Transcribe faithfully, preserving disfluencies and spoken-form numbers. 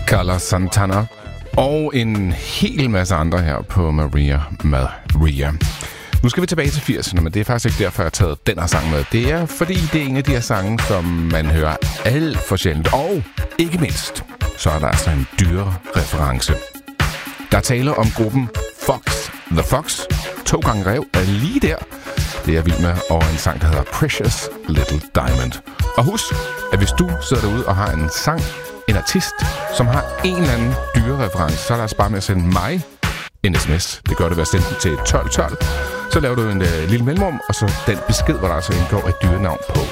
Carlos Santana og en hel masse andre her på Maria Maria. Nu skal vi tilbage til firserne, men det er faktisk ikke derfor, jeg har taget den her sang med. Det er fordi, det er en af de her sange, som man hører alt for sjældent. Og ikke mindst, så er der altså en dyre reference. Der taler om gruppen Fox the Fox. To gange rev er lige der. Det er jeg vild med. Og en sang, der hedder Precious Little Diamond. Og husk, at hvis du sidder derude og har en sang, en artist, som har en eller anden dyre reference, så er der altså bare med at sende mig en sms. Det gør det ved at sende den til tolv tolv. Så laver du en uh, lille mellemrum, og så den besked, hvor der altså indgår et dyrenavn på.